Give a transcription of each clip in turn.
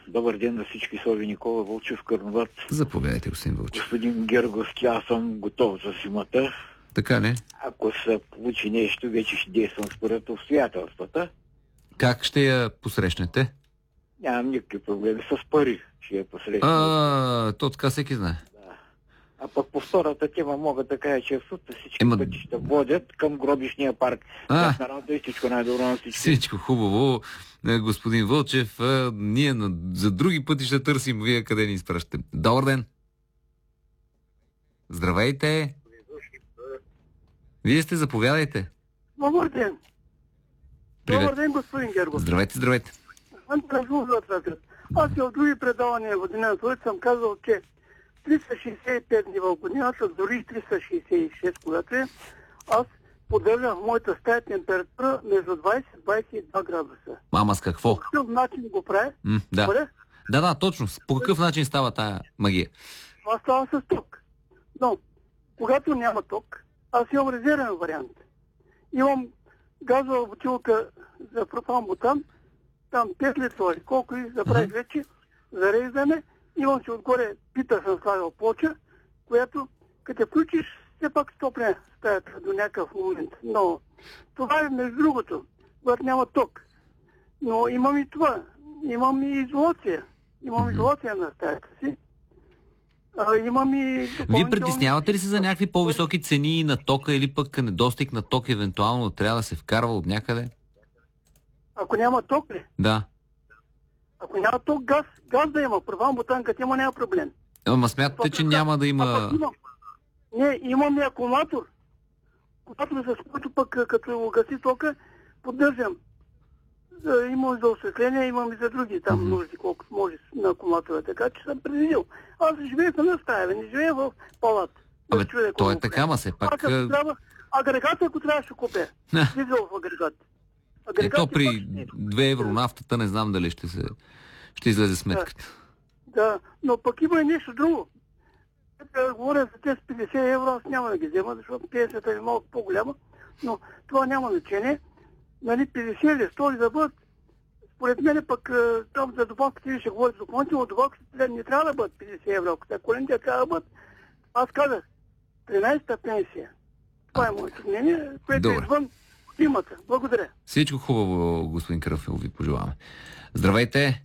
Добър ден на всички, Слави Никола Вълчев, Кърноват. Заповядайте, господин Вълчев. Господин Герговски, аз съм готов за зимата. Така не? Ако се получи нещо, вече ще действам според обстоятелствата. Как ще я посрещнете? Нямам никакви проблеми с пари. Ще я посрещна. То така всеки знае. А пък по втората тема мога да кажа, че в сута всички пътища водят към гробишния парк. Народа и всичко най-добро на всички. Всичко хубаво, господин Вълчев. Ние за други пъти ще търсим. Вие къде ни изпращате? Добър ден! Здравейте! Вие сте, заповядайте. Добър ден! Привет. Добър ден, господин Гергов. Здравейте. Аз и от други предавания година съм казал, че 365 дни в годината, дори 366, когато аз поддържам в моята стая температура между 20 и 22 градуса. Ама с какво? По какъв начин го прави? Да, точно. По какъв начин става тая магия? Това става с ток. Но, когато няма ток, аз имам резервен вариант. Имам газова бутилка за пропан-бутан, там 5 литра, колко и забравих вече, зареждане. Имам си отгоре пита съм слагал плоча, която като включиш, все пак стопне стаята до някакъв момент. Но това е между другото, когато няма ток. Но имам и това. Имам и изолация. Имам изолация на стаята си. Имам и... Вие притеснявате ли се за някакви по-високи цени на тока или пък недостиг на ток евентуално трябва да се вкарва от някъде? Ако няма ток ли? Да. Ако няма ток, газ да има. Пропан бутан, като има, няма проблем. Ама смятате, че няма да има... Не, имаме акумулатор. Акумулатор, с който пък като гаси тока, поддържам. Имам за осветление, имам и за други там нужди, колкото може на акумулатора. Така че съм предвидил. Аз живея на стая, не живея в палат. То е така, ма се пак... Агрегат, ако трябва, ще купя. Дизел в агрегат. Ето при 2 евро нафтата не знам дали ще излезе сметката. Да, но пък има и нещо друго. Говоря за тези 50 евро, аз няма да ги взема, защото пенсията е малко по-голяма, но това няма значение. Нали, 50 или 100 ли да бъдат, според мен пък там за добавките ще говорят допълнително, добавките не трябва да бъдат 50 евро, ако са колените трябва да бъдат. Аз казах, 13-та пенсия. Това е моето мнение, което е извън имата. Благодаря. Всичко хубаво, господин Кръфел, ви пожелаваме. Здравейте!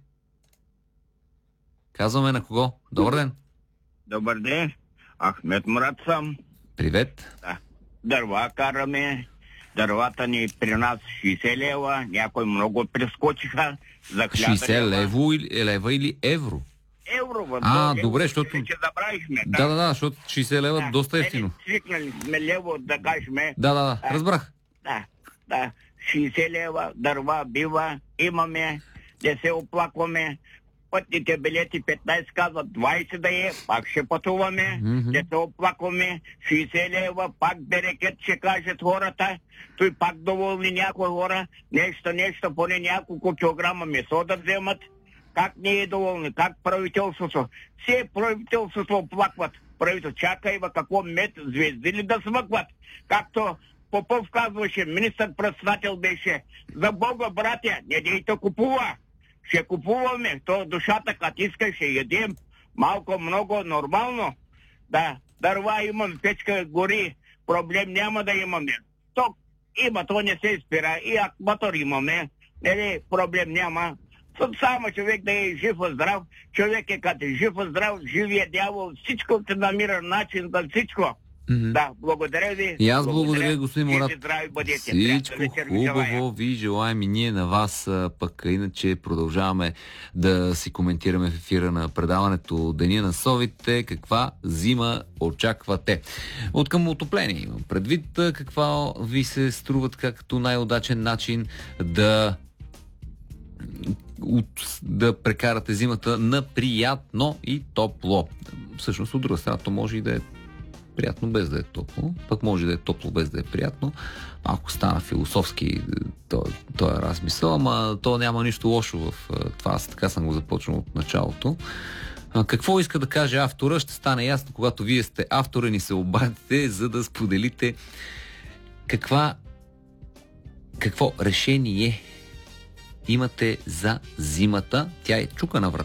Казваме на кого? Добър ден! Добър ден! Ахмед Мурат съм. Привет! Да. Дърва караме. Дървата ни при нас 60 лева. Някои много прескочиха. За 60 лева или евро? Евро. Добре, защото... забравихме. Да, защото 60 лева доста ефтино. Свикнали сме лево да кажем. Да, разбрах. Да, 60 лева, дърва, бива, имаме, да се оплакваме. Пътните билети 15 казват 20 да е, пак ще пътуваме, да се оплакваме, 60 лева, пак берекет ще кажат хората, той пак доволни някои хора, нещо, поне няколко килограма месо да вземат. Как не е доволни, как правителството? Все правителството оплакват. Правителството чакай, какво мед, звезди ли да смъкват? Както Попов казваше, министър-председател беше, за Бога, братя, не дейте купува. Ще купуваме, то душата, като иска, ще ядем. Малко, много, нормално. Да, дърва имам, печка гори, проблем няма да имаме. Ток има, то не се спира. И акумулатор имаме, проблем няма. Само човек да е жив и здрав, човек е като жив и здрав, живия дявол, всичко се намира начин за всичко. Да, благодаря ви. И аз благодаря, господин Мурат. Всичко хубаво ви желаем и ние на вас, пък иначе продължаваме да си коментираме в ефира на предаването Деня на совите. Каква зима очаквате? От към отопление имам предвид каква ви се струват като най-удачен начин да прекарате зимата на приятно и топло. Всъщност от друга страна то може и да е приятно без да е топло, пък може да е топло без да е приятно. Малко стана философски този размисъл, ама то няма нищо лошо в това. Аз така съм го започнал от началото. Какво иска да каже автора, ще стане ясно, когато вие сте автора, ни се обадите, за да споделите какво решение имате за зимата. Тя е чука на врата.